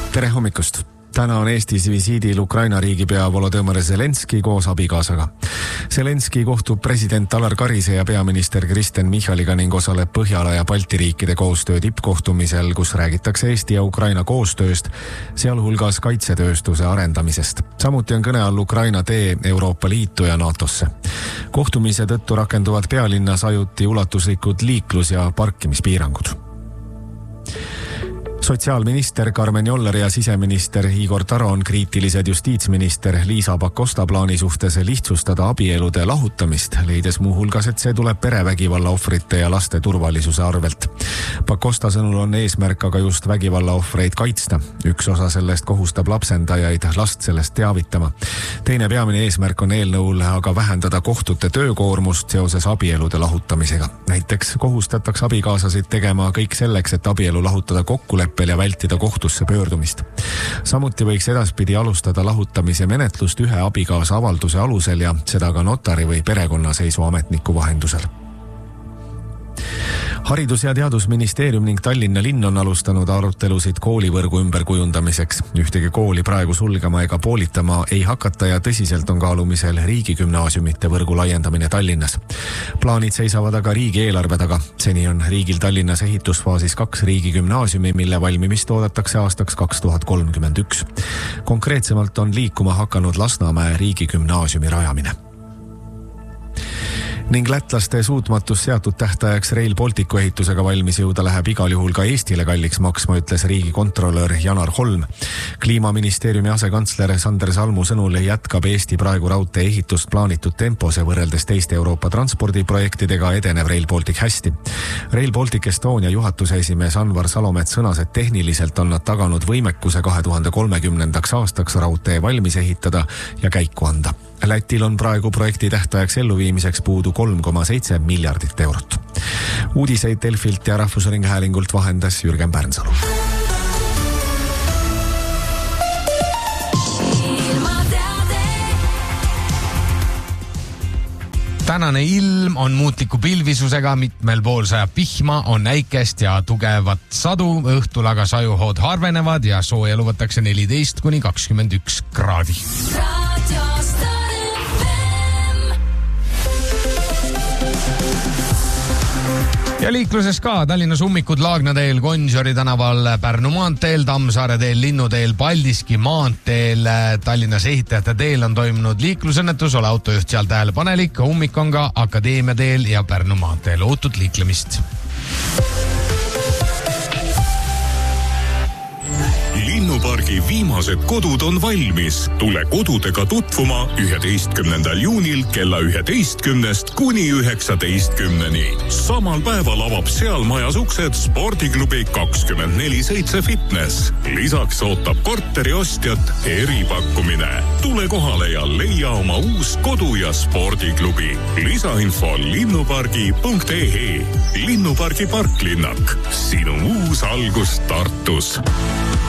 Tere hommikust! Täna on Eestis visiidil Ukraina riigipea Volodõmõr Zelenskõi koos abikaasaga. Zelenskõi kohtub president Alar Karise ja peaminister Kristen Michaliga ning osaleb Põhjala ja Balti riikide koostöö tippkohtumisel, kus räägitakse Eesti ja Ukraina koostööst, sealhulgas kaitsetööstuse arendamisest. Samuti on kõne all Ukraina tee Euroopa Liitu ja NATOsse. Kohtumise tõttu rakenduvad pealinnas ajuti ulatuslikud liiklus- ja parkimispiirangud. Sotsiaalminister Karmen Joller ja siseminister Igor Taro on kriitilised justiitsminister Liisa Pakosta plaani suhtes lihtsustada abielude lahutamist, leides muuhulgas, et see tuleb perevägivalla ohvrite ja laste turvalisuse arvelt. Pakosta sõnul on eesmärk aga just vägivalla ohvreid kaitsta. Üks osa sellest kohustab lapsendajaid last sellest teavitama. Teine peamine eesmärk on eelnõul aga vähendada kohtute töökoormust seoses abielude lahutamisega. Näiteks kohustatakse abikaasasid tegema kõik selleks, et abielu lahutada kokkuleppel ja vältida kohtusse pöördumist. Samuti võiks edaspidi alustada lahutamise menetlust ühe abikaasa avalduse alusel ja seda ka notari või perekonnaseisuametniku vahendusel. Haridus- ja Teadusministeerium ning Tallinna linn on alustanud arutelusid koolivõrgu ümberkujundamiseks. Ühtegi kooli praegu sulgema ega poolitama ei hakata ja tõsiselt on kaalumisel riigigümnaasiumite võrgu laiendamine Tallinnas. Plaanid seisavad aga riigieelarve taga. Seni on riigil Tallinnas ehitusfaasis 2 riigigümnaasiumi, mille valmimist oodatakse aastaks 2031. Konkreetsemalt on liikuma hakanud Lasnamäe riigigümnaasiumi rajamine. Ning lätlaste suutmatus seatud tähtajaks Rail Balticu ehitusega valmis jõuda läheb igal juhul ka Eestile kalliks maksma, ütles riigikontrolör Janar Holm. Kliimaministeeriumi asekantsler Sander Salmu sõnul jätkab Eesti praegu raudtee ehitust plaanitud tempos ja võrreldes teiste Euroopa transpordiprojektidega edeneb Rail Baltic hästi. Rail Baltic Estonia juhatuse esimees Anvar Salomet sõnas, et tehniliselt on nad taganud võimekuse 2030. aastaks raudtee valmis ehitada ja käiku anda. Lätil on praegu projekti tähtajaks elluviimiseks puudu 3,7 miljardit eurot. Uudiseid Delfilt ja Rahvusringhäälingult vahendas Jürgen Pärnsalu. Tänane ilm on muutliku pilvisusega, mitmel pool sajab vihma, on äikest ja tugevat sadu, õhtul aga sajuhood harvenevad ja soojelu võtakse 14–21 kraadi. Ja liikluses ka Tallinnas ummikud Laagna teel, Gonsiori tänaval, Pärnu maanteel, Tammsaare teel, Linnuteel, Paldiski maanteel, Tallinnas ehitajate teel on toimunud liiklusõnnetus, ole autojuht seal tähelepanelik, ummik on ka Akadeemia teel ja Pärnu maanteel, ootut liiklemist. Linnupargi viimased kodud on valmis. Tule kodudega tutvuma 11. juunil kella 11 kuni 19. Samal päeval avab seal majas uksed spordiklubi 24/7 fitness. Lisaks ootab korteri ostjat eripakkumine. Tule kohale ja leia oma uus kodu- ja spordiklubi. Lisainfo linnupargi.ee. Linnupargi parklinnak. Sinu uus algus Tartus.